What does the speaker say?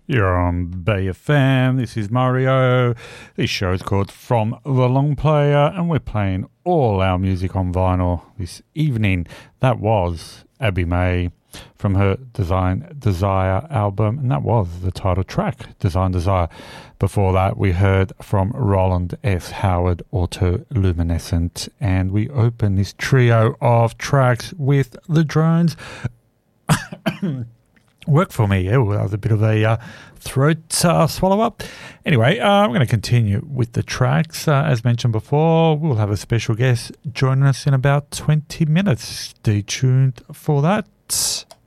You're on Bay FM. This is Mario. This show is called From the Long Player, and we're playing all our music on vinyl this evening. That was Abby May from her Design Desire album, and that was the title track, Design Desire. Before that, we heard from Roland S. Howard, Autoluminescent, and we open this trio of tracks with The Drones. Work for me. Yeah, well, that was a bit of a throat swallow up. Anyway, I'm going to continue with the tracks. As mentioned before, we'll have a special guest joining us in about 20 minutes. Stay tuned for that.